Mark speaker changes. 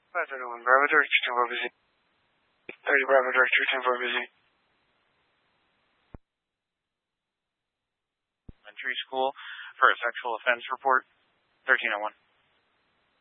Speaker 1: 531 Bravo Director 10 for busy. 30 Bravo Director 10 for busy.
Speaker 2: Elementary school for a sexual offense report, 1301.